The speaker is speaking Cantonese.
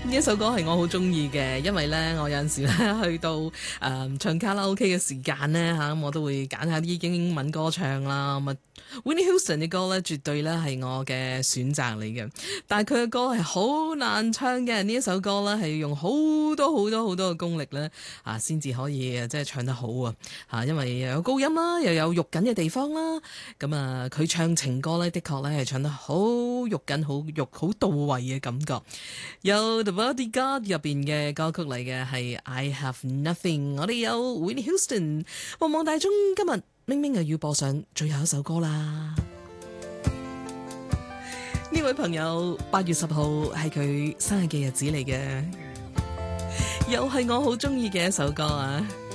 呢一首歌係我好中意嘅，因為咧我有陣時咧去到唱卡拉 OK 嘅時間咧嚇，我都會揀下啲英文歌唱啦。咁啊，Whitney Houston 嘅歌咧，絕對咧係我嘅選擇嚟嘅。但係佢嘅歌係好難唱嘅，呢一首歌咧係用好多嘅功力咧先至可以即係唱得好啊，因為又有高音啦，又有肉緊嘅地方啦。咁啊，佢唱情歌咧，的確咧係唱得好肉緊、好到位嘅感覺。有 The Bodyguard 入邊嘅歌曲嚟嘅係 I Have Nothing， 我哋有 Whitney Houston。茫茫大中今日明明又要播上最後一首歌啦。呢位朋友8月10號係佢生日嘅日子嚟嘅，又係我好中意嘅一首歌啊！